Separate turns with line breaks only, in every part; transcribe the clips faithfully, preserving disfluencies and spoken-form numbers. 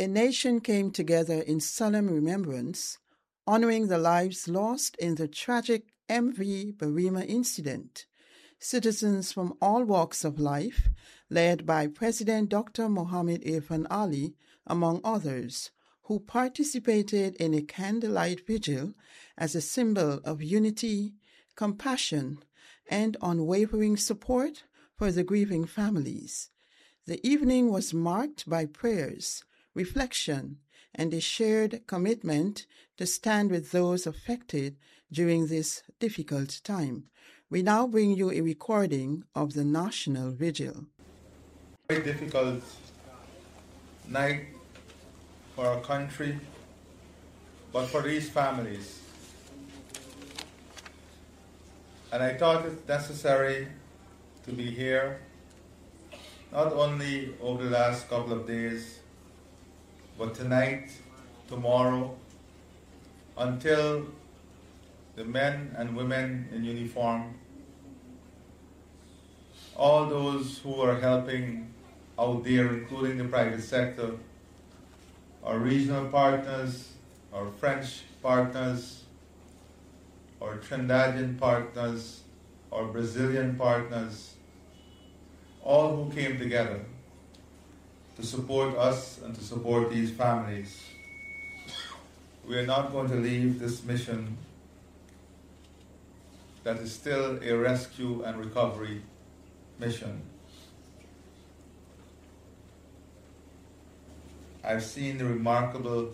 a nation came together in solemn remembrance, honoring the lives lost in the tragic M V Barima incident. Citizens from all walks of life, led by President Doctor Mohammed Irfan Ali, among others, who participated in a candlelight vigil as a symbol of unity, compassion, and unwavering support for the grieving families. The evening was marked by prayers, reflection, and a shared commitment to stand with those affected during this difficult time. We now bring you a recording of the National Vigil.
Very difficult night for our country, but for these families. And I thought it necessary to be here, not only over the last couple of days, but tonight, tomorrow, until the men and women in uniform, all those who are helping out there, including the private sector, our regional partners, our French partners, our Trinidadian partners, our Brazilian partners, all who came together to support us and to support these families. We are not going to leave this mission that is still a rescue and recovery mission. I've seen the remarkable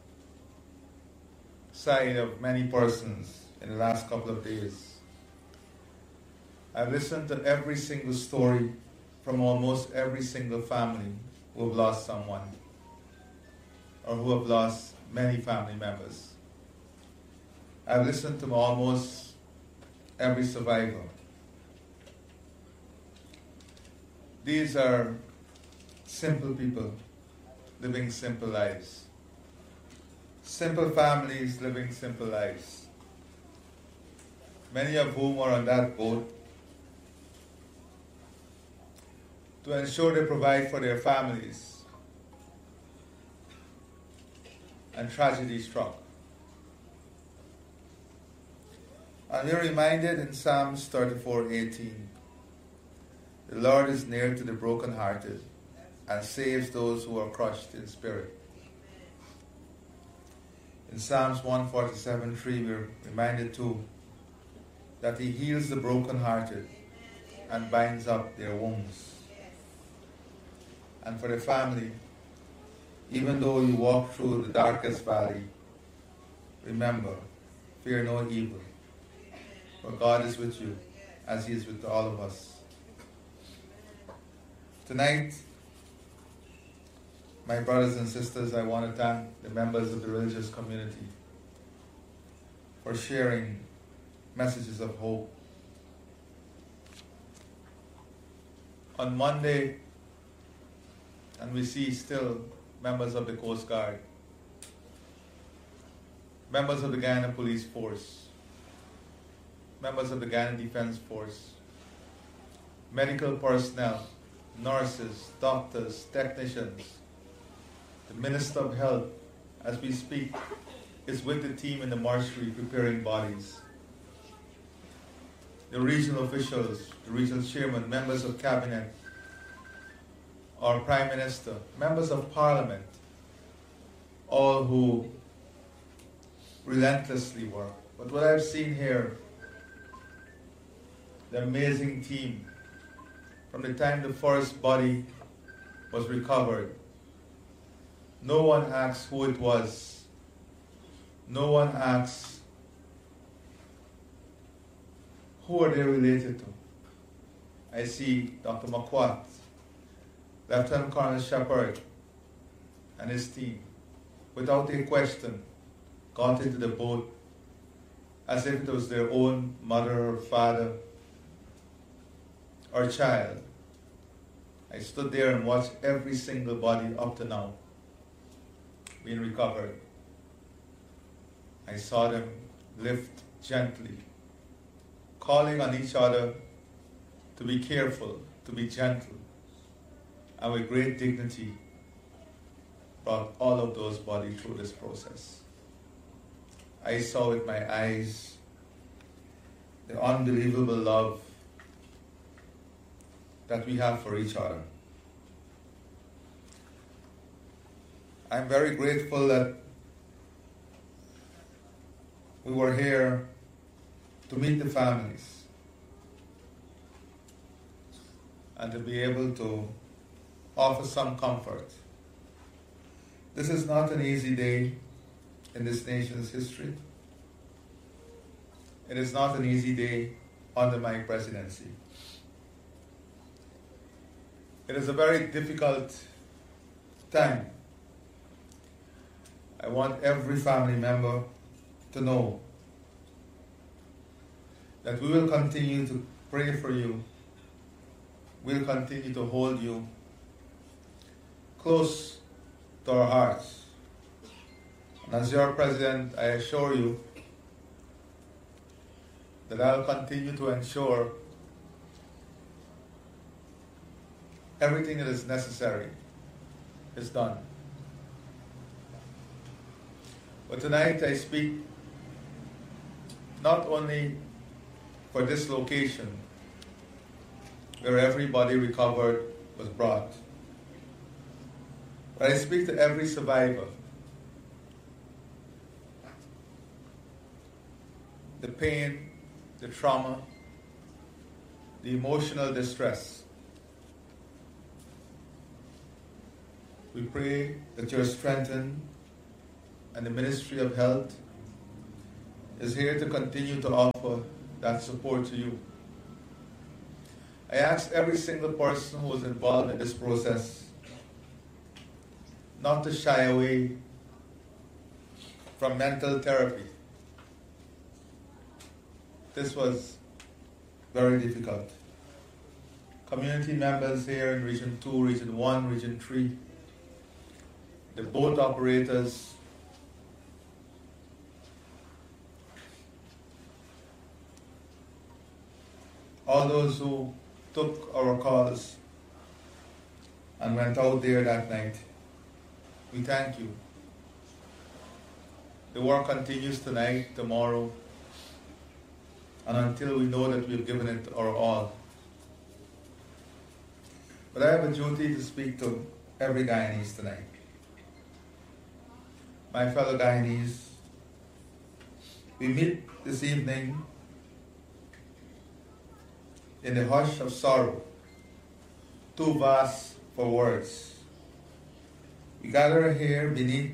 side of many persons in the last couple of days. I've listened to every single story from almost every single family who have lost someone or who have lost many family members. I've listened to almost every survivor. These are simple people living simple lives. Simple families living simple lives. Many of whom are on that boat to ensure they provide for their families. And tragedy struck. And we're reminded in Psalms thirty-four eighteen, the Lord is near to the brokenhearted and saves those who are crushed in spirit. In Psalms one forty-seven three, we're reminded too that He heals the brokenhearted and binds up their wounds. And for the family, even though you walk through the darkest valley, remember, fear no evil, for God is with you, as He is with all of us. Tonight, my brothers and sisters, I want to thank the members of the religious community for sharing messages of hope. On Monday, and we see still members of the Coast Guard, members of the Guyana Police Force, members of the Guyana Defense Force, medical personnel, nurses, doctors, technicians. The Minister of Health, as we speak, is with the team in the mortuary preparing bodies. The regional officials, the regional chairman, members of cabinet, our Prime Minister, members of Parliament, all who relentlessly work. But what I've seen here, the amazing team, from the time the first body was recovered, no one asks who it was. No one asks who are they related to. I see Doctor Makwat, Lieutenant Colonel Shepard, and his team, without a question, got into the boat as if it was their own mother or father or child. I stood there and watched every single body up to now being recovered. I saw them lift gently, calling on each other to be careful, to be gentle, and with great dignity, brought all of those bodies through this process. I saw with my eyes the unbelievable love that we have for each other. I'm very grateful that we were here to meet the families and to be able to offer some comfort. This is not an easy day in this nation's history. It is not an easy day under my presidency. It is a very difficult time. I want every family member to know that we will continue to pray for you. We'll continue to hold you close to our hearts. And as your president, I assure you that I'll continue to ensure everything that is necessary is done. But tonight I speak not only for this location where everybody recovered was brought, but I speak to every survivor. The pain, the trauma, the emotional distress. We pray that you're strengthened, and the Ministry of Health is here to continue to offer that support to you. I ask every single person who was involved in this process not to shy away from mental therapy. This was very difficult. Community members here in Region two, Region one, Region three, the boat operators, all those who took our calls and went out there that night, we thank you. The work continues tonight, tomorrow, and until we know that we've given it our all. But I have a duty to speak to every Guyanese tonight. My fellow Guyanese, we meet this evening in the hush of sorrow, too vast for words. We gather here beneath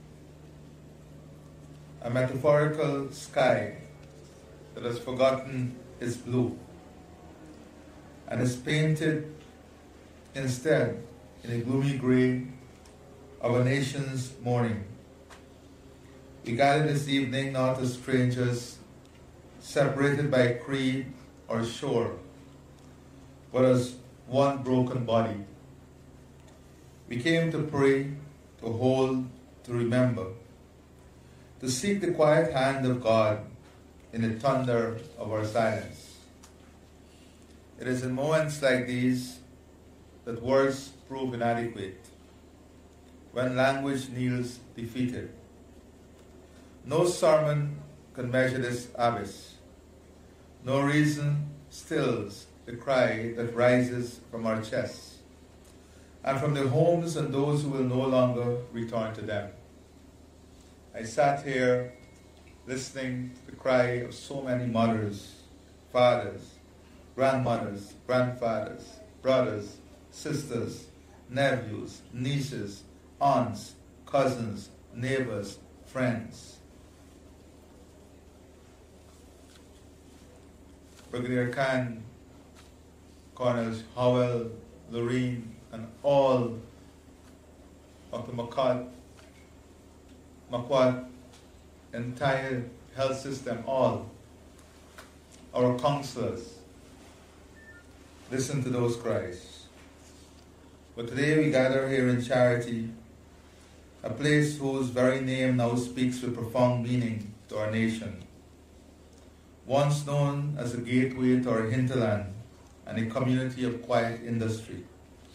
a metaphorical sky that has forgotten its blue and is painted instead in a gloomy gray of a nation's mourning. We gather this evening not as strangers separated by creed or shore, but as one broken body. We came to pray, to hold, to remember, to seek the quiet hand of God in the thunder of our silence. It is in moments like these that words prove inadequate, when language kneels defeated. No sermon can measure this abyss. No reason stills the cry that rises from our chests and from the homes and those who will no longer return to them. I sat here listening to the cry of so many mothers, fathers, grandmothers, grandfathers, brothers, sisters, nephews, nieces, aunts, cousins, neighbors, friends. Brigadier Khan, Colonels Howell, Lorene, and all of the Makot, Makwat, entire health system, all our counselors, listen to those cries. But today we gather here in Charity, a place whose very name now speaks with profound meaning to our nation. Once known as a gateway to our hinterland and a community of quiet industry,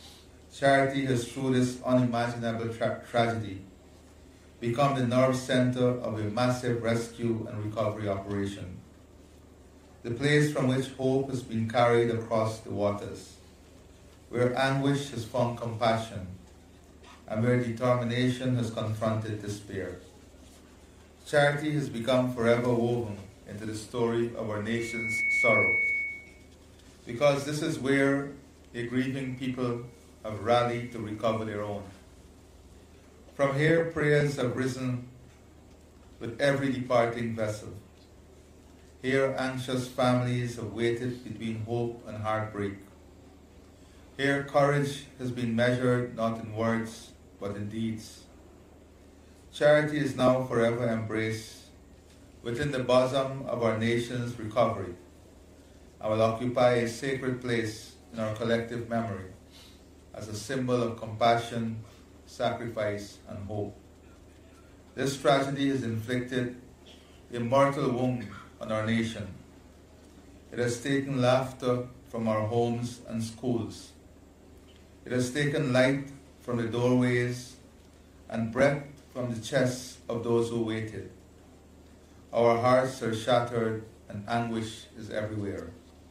Charity has, through this unimaginable tra- tragedy, become the nerve center of a massive rescue and recovery operation, the place from which hope has been carried across the waters, where anguish has found compassion, and where determination has confronted despair. Charity has become forever woven into the story of our nation's sorrow, because this is where a grieving people have rallied to recover their own. From here, prayers have risen with every departing vessel. Here, anxious families have waited between hope and heartbreak. Here, courage has been measured not in words, but in deeds. Charity is now forever embraced within the bosom of our nation's recovery and will occupy a sacred place in our collective memory as a symbol of compassion, sacrifice, and hope. This tragedy has inflicted a mortal wound on our nation. It has taken laughter from our homes and schools. It has taken light from the doorways and breath from the chests of those who waited. Our hearts are shattered and anguish is everywhere.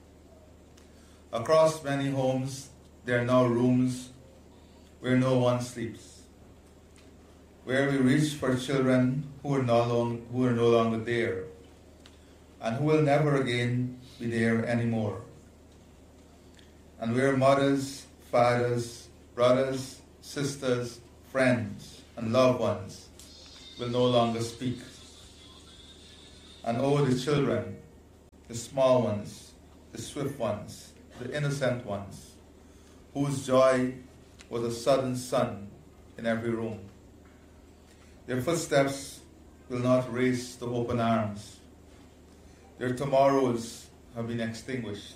Across many homes, there are now rooms where no one sleeps, where we reach for children who are no, long, who are no longer there, and who will never again be there anymore, and where mothers, fathers, brothers, sisters, friends, and loved ones will no longer speak. And oh, the children, the small ones, the swift ones, the innocent ones, whose joy was a sudden sun in every room. Their footsteps will not race to open arms. Their tomorrows have been extinguished.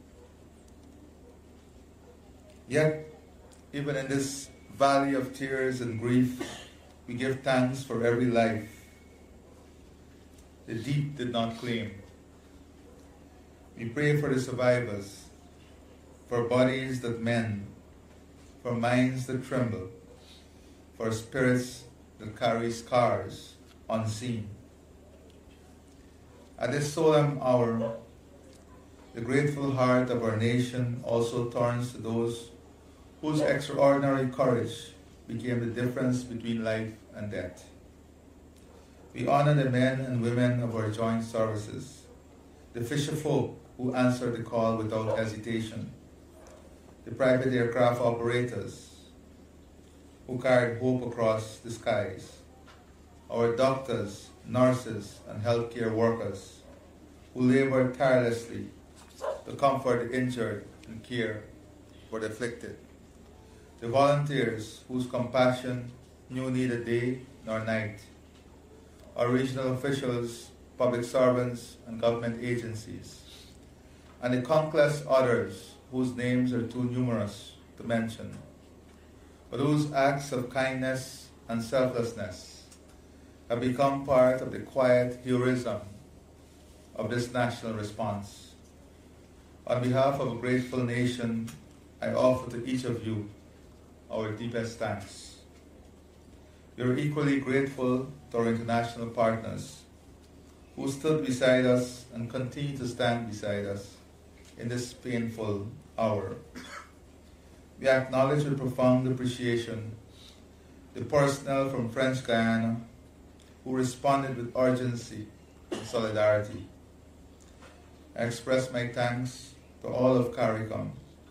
Yet, even in this valley of tears and grief, we give thanks for every life the deep did not claim. We pray for the survivors, for bodies that mend, for minds that tremble, for spirits that carry scars unseen. At this solemn hour, the grateful heart of our nation also turns to those whose extraordinary courage became the difference between life and death. We honor the men and women of our joint services, the fisherfolk who answered the call without hesitation, the private aircraft operators who carried hope across the skies, our doctors, nurses, and healthcare workers who labored tirelessly to comfort the injured and care for the afflicted, the volunteers whose compassion knew neither day nor night, our regional officials, public servants, and government agencies, and the countless others whose names are too numerous to mention, but whose acts of kindness and selflessness have become part of the quiet heroism of this national response. On behalf of a grateful nation, I offer to each of you our deepest thanks. We are equally grateful to our international partners who stood beside us and continue to stand beside us in this painful hour. We acknowledge with profound appreciation the personnel from French Guiana who responded with urgency and solidarity. I express my thanks to all of CARICOM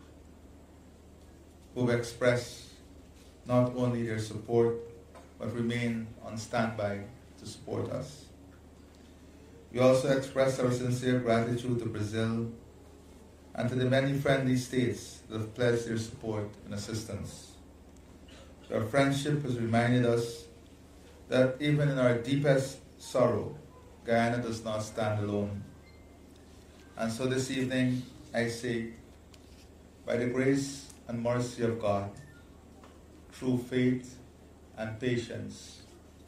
who have expressed not only their support but remain on standby to support us. We also express our sincere gratitude to Brazil and to the many friendly states that have pledged their support and assistance. Our friendship has reminded us that even in our deepest sorrow, Guyana does not stand alone. And so this evening, I say, by the grace and mercy of God, through faith and patience,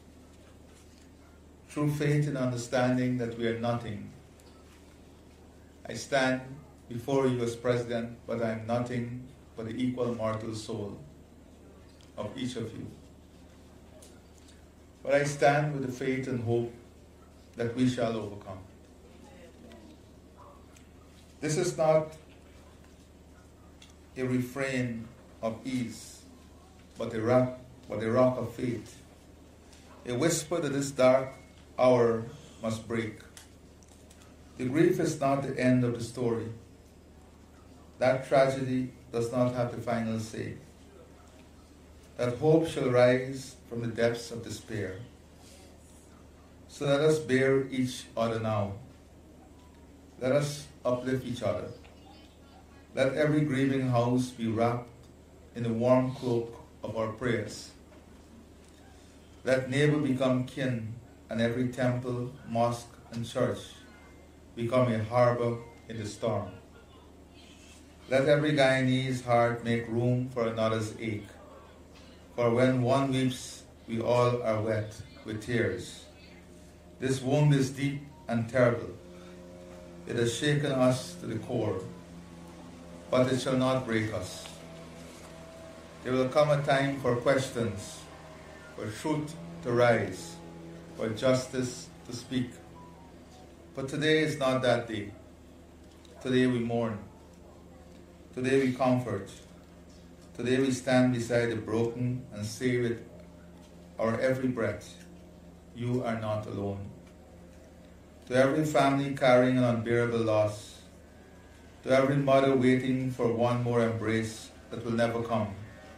through faith and understanding that we are nothing, I stand before you as President, but I am nothing but the equal mortal soul of each of you. But I stand with the faith and hope that we shall overcome. This is not a refrain of ease, but a rock, but a rock of faith. A whisper that this dark hour must break. The grief is not the end of the story. That tragedy does not have the final say. That hope shall rise from the depths of despair. So let us bear each other now. Let us uplift each other. Let every grieving house be wrapped in the warm cloak of our prayers. Let neighbor become kin, and every temple, mosque, and church become a harbor in the storm. Let every Guyanese heart make room for another's ache. For when one weeps, we all are wet with tears. This wound is deep and terrible. It has shaken us to the core, but it shall not break us. There will come a time for questions, for truth to rise, for justice to speak. But today is not that day. Today we mourn. Today we comfort. Today we stand beside the broken and say with our every breath, you are not alone. To every family carrying an unbearable loss, to every mother waiting for one more embrace that will never come,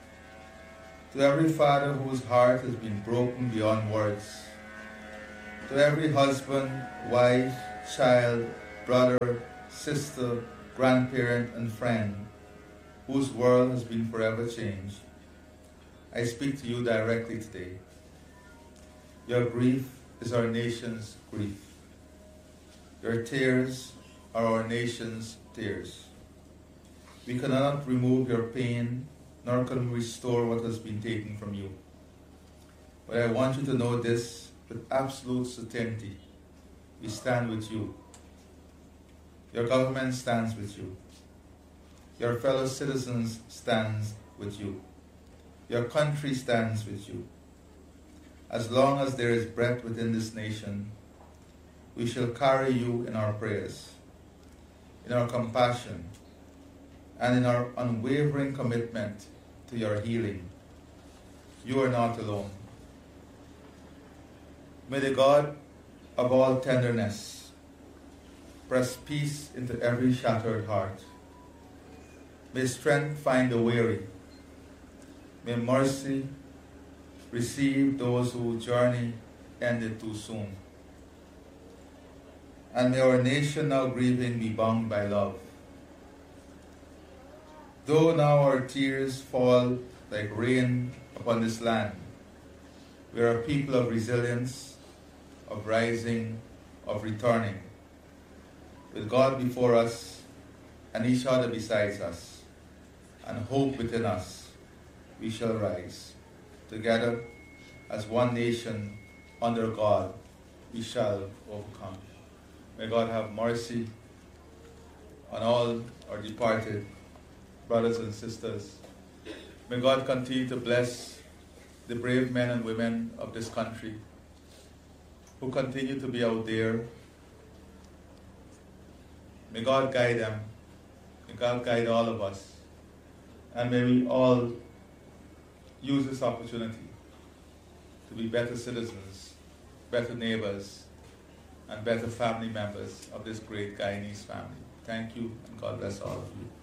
to every father whose heart has been broken beyond words, to every husband, wife, child, brother, sister, grandparent, and friend whose world has been forever changed, I speak to you directly today. Your grief is our nation's grief. Your tears are our nation's tears. We cannot remove your pain, nor can we restore what has been taken from you. But I want you to know this with absolute certainty. We stand with you. Your government stands with you. Your fellow citizens stands with you. Your country stands with you. As long as there is breath within this nation, we shall carry you in our prayers, in our compassion, and in our unwavering commitment to your healing. You are not alone. May the God of all tenderness press peace into every shattered heart. May strength find the weary. May mercy receive those whose journey ended too soon. And may our nation now grieving be bound by love. Though now our tears fall like rain upon this land, we are a people of resilience, of rising, of returning. With God before us and each other besides us, and hope within us, we shall rise. Together, as one nation under God, we shall overcome. May God have mercy on all our departed brothers and sisters. May God continue to bless the brave men and women of this country who continue to be out there. May God guide them. May God guide all of us. And may we all use this opportunity to be better citizens, better neighbors, and better family members of this great Guyanese family. Thank you, and God bless all of you.